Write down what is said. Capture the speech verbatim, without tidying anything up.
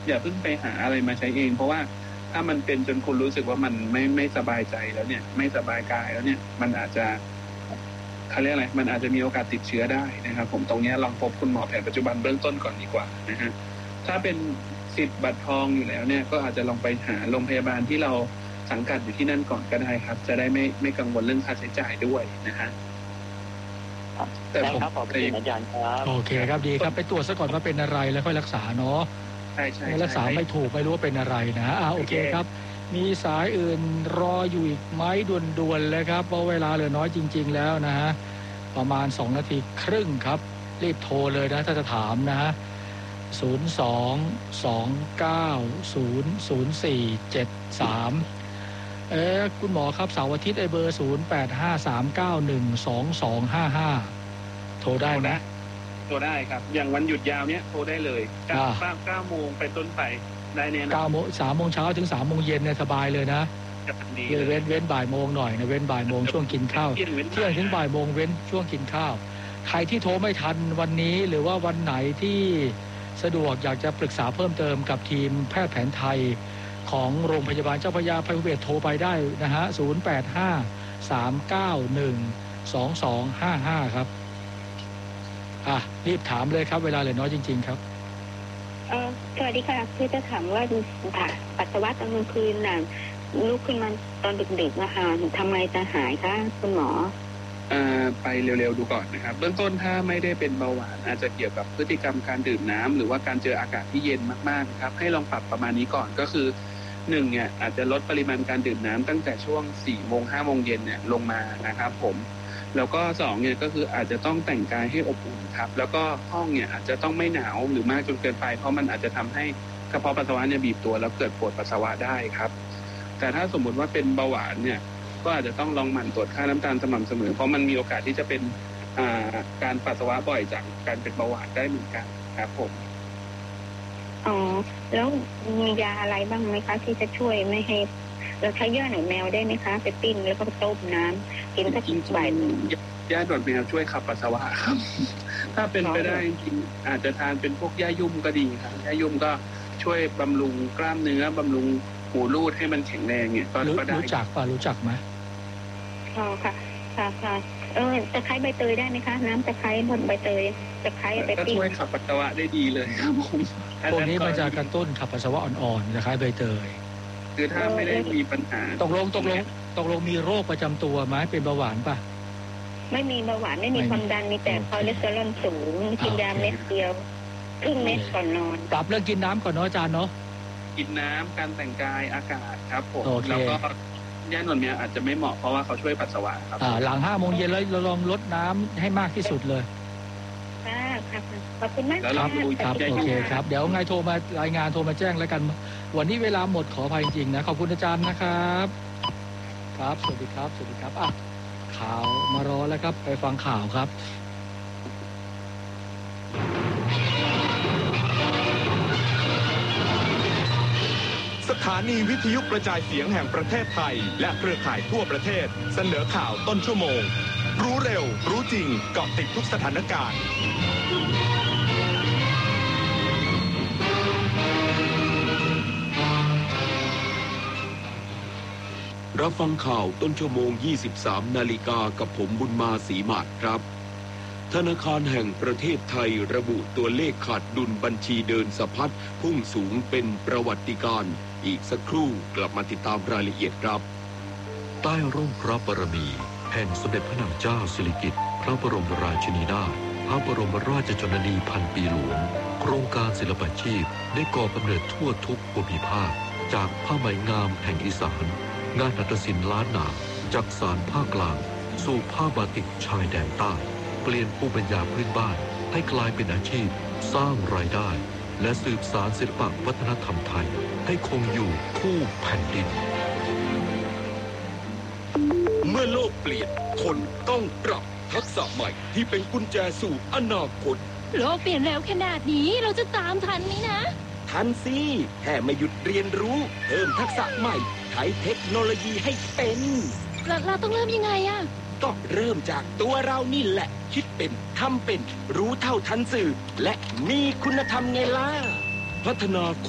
อย่าเพิ่งไปหาอะไรมาใช้เองเพราะว่าถ้ามันเป็นจนคุณรู้สึกว่ามันไม่ไม่สบายใจแล้วเนี่ยไม่สบายกายแล้วเนี่ยมันอาจจะเขาเรียกอะไรมันอาจจะมีโอกาสติดเชื้อได้นะครับผมตรงนี้ลองพบคุณหมอแผนปัจจุบันเบื้องต้นก่อนดีกว่านะฮะถ้าเป็นสิทธิ์บัตรทองอยู่แล้วเนี่ยก็อาจจะลองไปหาโรงพยาบาลที่เราสังกัดอยู่ที่นั่นก่อนก็ได้ครับจะได้ไม่ไม่กังวลเรื่องค่าใช้จ่ายด้วยนะฮะแต่ผมขอเป็นอาจารย์ครับโอเคครับดีครับไปตรวจซะก่อนว่าเป็นอะไรแล้วค่อยรักษาเนาะใช่ใช่รักษาไม่ถูกไม่รู้ว่าเป็นอะไรนะอ่าโอเคครับมีสายอื่นรออยู่อีกไหมด่วนๆเลยครับเพราะเวลาเหลือน้อยจริงๆแล้วนะฮะประมาณสองนาทีครึ่งครับรีบโทรเลยนะถ้าจะถามนะฮะศูนย์ สอง สอง เก้า ศูนย์ ศูนย์ สี่ เจ็ด สามเอ๊ะคุณหมอครับเสาร์อาทิตย์ไอ้เบอร์ศูนย์ แปด ห้า สาม เก้า หนึ่ง สอง สอง ห้า ห้าโทรได้นะโทรได้ครับอย่างวันหยุดยาวเนี้ยโทรได้เลยเก้า เก้าโมงไปต้นไปได้แน่นอนเก้าโมงสามโมงเช้าถึงสามโมงเย็นเนี่ยสบายเลยนะเว้นเว้นบ่ายโมงหน่อยนะเว้นบ่ายโมงช่วงกินข้าวเที่ยงถึงบ่ายโมงเว้นช่วงกินข้าวใครที่โทรไม่ทันวันนี้หรือว่าวันไหนที่สะดวกอยากจะปรึกษาเพิ่มเติมกับทีมแพทย์แผนไทยของโรงพยาบาลเจ้าพระยาภัยภูเบศรโทรไปได้นะฮะศูนย์ แปด ห้า สาม เก้า หนึ่ง สอง สอง ห้า ห้าครับอ่ะรีบถามเลยครับเวลาเหลือน้อยจริงๆครับเออสวัสดีค่ะคือจะถามว่าค่ะปัสสาวะตอนกลางคืนน่ะลุกขึ้นมาตอนดึกๆนะคะทำไมจะหายคะคุณหมออ่าไปเร็วๆดูก่อนนะครับเบื้องต้นถ้าไม่ได้เป็นเบาหวานอาจจะเกี่ยวกับพฤติกรรมการดื่มน้ำหรือว่าการเจออากาศที่เย็นมากๆครับให้ลองปรับประมาณนี้ก่อนก็คือหนึ่งเนี่ยอาจจะลดปริมาณการดื่มน้ำตั้งแต่ช่วงสี่โมงห้าโมงเย็นเนี่ยลงมานะครับผมแล้วก็สองเนี่ยก็คืออาจจะต้องแต่งกายให้อบอุ่นครับแล้วก็ห้องเนี่ยอาจจะต้องไม่หนาวหรือมากจนเกินไปเพราะมันอาจจะทำให้กระเพาะปัสสาวะเนี่ยบีบตัวแล้วเกิดปวดปัสสาวะได้ครับแต่ถ้าสมมุติว่าเป็นเบาหวานเนี่ยก็อาจจะต้องลองหมั่นตรวจค่าน้ำตาลสม่ำเสมอเพราะมันมีโอกาสที่จะเป็นการปัสสาวะบ่อยจากการเป็นเบาหวานได้เหมือนกันครับผมอ๋อแล้วมียาอะไรบ้างไหมคะที่จะช่วยไม่ให้เราใช้ย่าหนอนแมวได้ไหมคะไปปิ้งแล้วก็ต้มน้ำกินสักบ่ายหนึ่งย่าหนอนแมวช่วยขับปัสสาวะครับถ้าเป็นไปได้จริงอาจจะทานเป็นพวกย่ายุ่มก็ดีครับย่ายุ่มก็ช่วยบำรุงกล้ามเนื้อบำรุงหูรูดให้มันแข็งแรงเนี่ยก็ได้รู้จักป่ะรู้จักไหมอ๋อค่ะค่ะค่ะเออตะไคร้ใบเตยได้ไหมคะน้ำตะไคร้บนใบเตยตะไคร้ไปปิ้งก็ช่วยขับปัสสาวะได้ดีเลยครับผมพวกนี้มันจะกระตุ้นขับปัสสาวะอ่อนๆตะไคร้ใบเตยคือถ้าไม่ได้มีปัญหาตกลงตกลงตกลงมีโรคประจำตัวไหมเป็นเบาหวานป่ะไม่มีเบาหวานไม่มีความดันมีแต่คอเลสเตอรอลสูงกินยาเม็ดเดียวครึ่งเม็ดก่อนนอนปรับเรื่องกินน้ำก่อนเนาะอาจารย์เนาะกินน้ำการแต่งกายอากาศครับผมแล้วก็ย่าหนอนแมวอาจจะไม่เหมาะเพราะว่าเขาช่วยปัสสาวะครับหลังห้าโมงเย็นแล้วเราลองลดน้ำให้มากที่สุดเลยค่ะขอบคุณมากครับครับโอเคครับเดี๋ยวไงโทรมารายงานโทรมาแจ้งแล้วกันวันนี้เวลาหมดขออภัยจริงๆนะขอบคุณอาจารย์นะครับครับสวัสดีครับสวัสดีครับอ่ะข่าวมารอแล้วครับไปฟังข่าวครับสถานีวิทยุกระจายเสียงแห่งประเทศไทยและเครือข่ายทั่วประเทศเสนอข่าวต้นชั่วโมงรู้เร็วรู้จริงเกาะติดทุกสถานการณ์รับฟังข่าวต้นชั่วโมง ยี่สิบสาม นาฬิกากับผมบุญมาศรีมาศครับธนาคารแห่งประเทศไทยระบุตัวเลขขาดดุลบัญชีเดินสะพัดพุ่งสูงเป็นประวัติการณ์อีกสักครู่กลับมาติดตามรายละเอียดครับใต้ร่มพระบารมีแห่งสมเด็จพระนางเจ้าสิริกิติ์พระบรมราชินีนาถพระบรมราชชนนีพันปีหลวงโครงการศิลปาชีพได้ก่อกำเนิดทั่วทุกภูมิภาคจากผ้าไหมงามแห่งอีสานงานหัตถศิลป์ล้านนาจากสานภาคกลางสู่ผ้าบาติกชายแดนใต้เปลี่ยนภูมิปัญญาพื้นบ้านให้กลายเป็นอาชีพสร้างรายได้และสืบสานศิลปวัฒนธรรมไทยให้คงอยู่คู่แผ่นดินเมื่อโลกเปลี่ยนคนต้องปรับทักษะใหม่ที่เป็นกุญแจสู่อนาคตโลกเปลี่ยนแล้วขนาดนี้เราจะตามทันไหมนะทันสิแค่ไม่หยุดเรียนรู้เพิ่มทักษะใหม่ใช้เทคโนโลยีให้เป็นเราต้องเริ่มยังไงอะก็เริ่มจากตัวเรานี่แหละคิดเป็นทำเป็นรู้เท่าทันสื่อและมีคุณธรรมไงล่ะพัฒนา